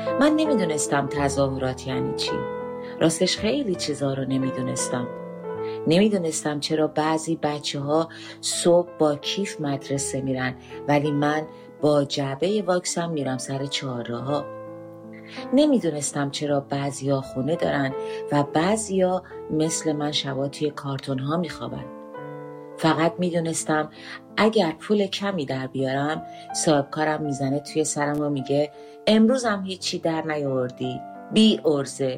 من نمیدونستم تظاهرات یعنی چی. راستش خیلی چیزا رو نمیدونستم. نمیدونستم چرا بعضی بچه‌ها صبح با کیف مدرسه میرن ولی من با جعبه واکسم میرم سر چهارراها. نمیدونستم چرا بعضیا خونه دارن و بعضیا مثل من شبا توی کارتون ها میخوابن. فقط میدونستم اگر پول کمی در بیارم صاحبکارم میزنه توی سرم و میگه امروز هم هیچی در نیاوردی، بی ارزه.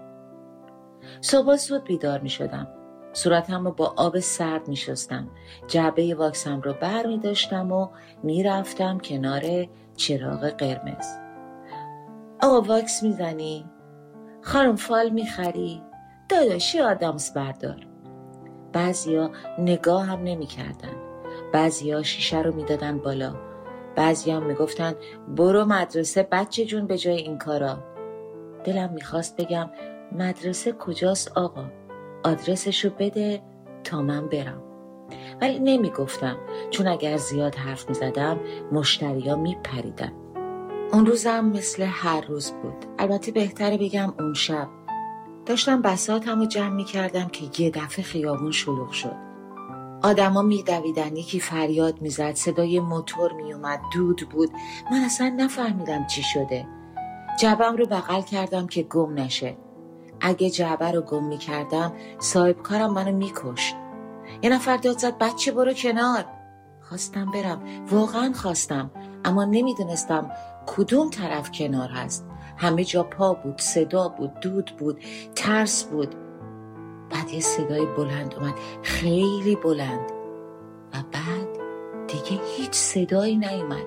صبح زود بیدار میشدم. صورتم رو با آب سرد میشستم. جعبه واکسم رو بر میداشتم و میرفتم کنار چراغ قرمز. آقا واکس میزنی؟ خانم فال میخری؟ داداشی آدامس بردار. بعضیا نگاه هم نمی کردن. بعضیا شیشه رو میدادن بالا. بعضیا هم میگفتن برو مدرسه بچه جون به جای این کارا. دلم میخواست بگم مدرسه کجاست آقا؟ آدرسشو بده تا من برم. ولی نمیگفتم چون اگر زیاد حرف میزدم مشتریا میپریدن. اون روزم مثل هر روز بود. البته بهتره بگم اون شب. داشتم بساطم رو جمع میکردم که یه دفعه خیابون شلوغ شد. آدما میدویدن، یکی فریاد میزد، صدای موتور میومد، دود بود. من اصلا نفهمیدم چی شده. جعبم رو بغل کردم که گم نشه. اگه جعبه رو گم میکردم صاحب کارم منو میکشت. یه نفر داد زد بچه برو کنار. خواستم برم، واقعا خواستم، اما نمیدونستم کدوم طرف کنار هست. همه جا پا بود، صدا بود، دود بود، ترس بود. بعد یه صدای بلند اومد، خیلی بلند، و بعد دیگه هیچ صدایی نیومد.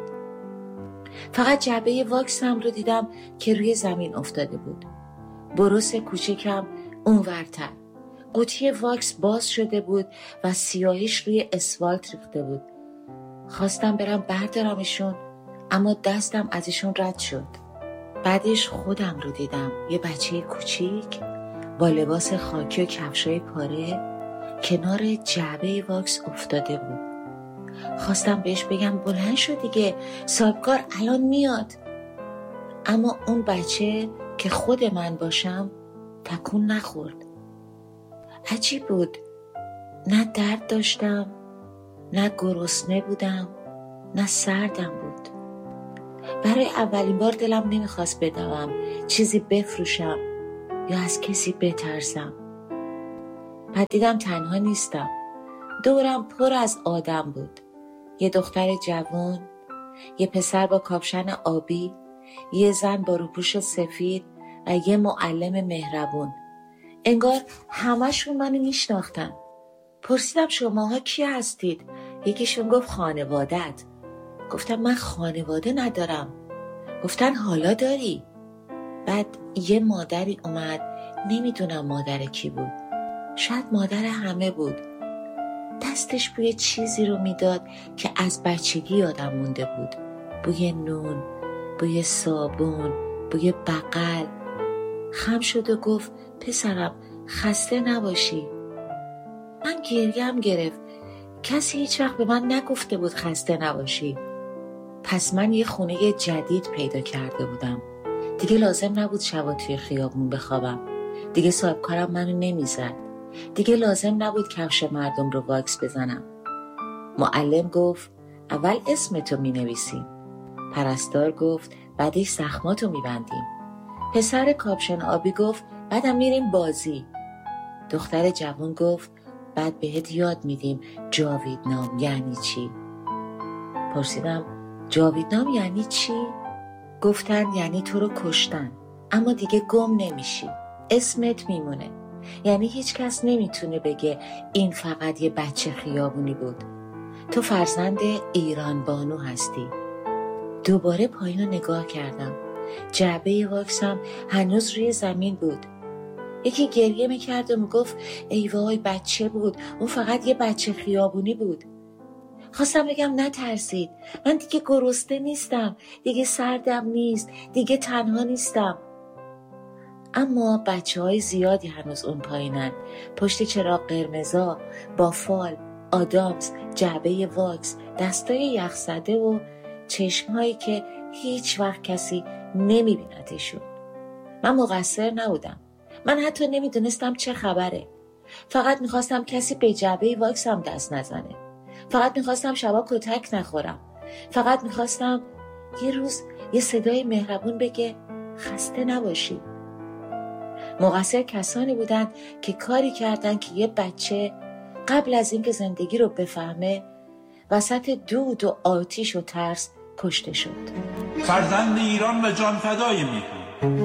فقط جعبه واکسم رو دیدم که روی زمین افتاده بود. بروس کوچکم اونورتر. قوطی واکس باز شده بود و سیاهیش روی اسفالت ریخته بود. خواستم برم بردارمشون اما دستم ازشون رد شد. بعدش خودم رو دیدم، یه بچه کوچیک با لباس خاکی و کفشای پاره کنار جعبه واکس افتاده بود. خواستم بهش بگم بلند شو دیگه، صاحبکار الان میاد. اما اون بچه که خود من باشم تکون نخورد. عجیب بود، نه درد داشتم، نه گرسنه بودم، نه سردم بود. برای اولین بار دلم نمیخواست بدوم، چیزی بفروشم یا از کسی بترسم. بعد دیدم تنها نیستم. دورم پر از آدم بود. یه دختر جوان، یه پسر با کاپشن آبی، یه زن با روپوش سفید و یه معلم مهربون. انگار همشون منو میشناختن. پرسیدم شماها کی هستید؟ یکیشون گفت خانوادت. گفتم من خانواده ندارم. گفتن حالا داری؟ بعد یه مادری اومد، نمیدونم مادر کی بود، شاید مادر همه بود. دستش بوی چیزی رو میداد که از بچگی یادم مونده بود. بوی نون، بوی صابون، بوی بقل. خم شد و گفت پسرم خسته نباشی. من گریم گرفت. کسی هیچ وقت به من نگفته بود خسته نباشی. پس من یه خونه جدید پیدا کرده بودم. دیگه لازم نبود شبا توی خیابون بخوابم. دیگه صاحبکارم منو نمیزد. دیگه لازم نبود کفش مردم رو واکس بزنم. معلم گفت اول اسمتو مینویسیم. پرستار گفت بعدش زخماتو میبندیم. پسر کاپشن آبی گفت بعدم میریم بازی. دختر جوان گفت بعد بهت یاد میدیم جاویدنام یعنی چی. پرسیدم جاویدنام یعنی چی؟ گفتن یعنی تو رو کشتن اما دیگه گم نمیشی، اسمت میمونه. یعنی هیچ کس نمیتونه بگه این فقط یه بچه خیابونی بود. تو فرزند ایران بانو هستی. دوباره پایین رو نگاه کردم. جعبه واکسم هنوز روی زمین بود. یکی گریه میکرد و میگفت ای وای بچه بود، اون فقط یه بچه خیابونی بود. خواستم بگم نترسید، من دیگه گرسنه نیستم، دیگه سردم نیست، دیگه تنها نیستم. اما بچه‌های زیادی هنوز اون پایینن، پشت چراغ قرمزا، با فال، آدامس، جعبه واکس، دستای یخزده و چشمهایی که هیچ وقت کسی نمیبینتشون. من مقصر نبودم. من حتی نمیدونستم چه خبره. فقط میخواستم کسی به جعبه واکسم دست نزنه. فقط میخواستم شبا کتک نخورم. فقط میخواستم یه روز یه صدای مهربون بگه خسته نباشی. مقصر کسانی بودن که کاری کردن که یه بچه قبل از اینکه زندگی رو بفهمه وسط دود و آتیش و ترس کشته شد. فرزند ایران و جان فدای میهن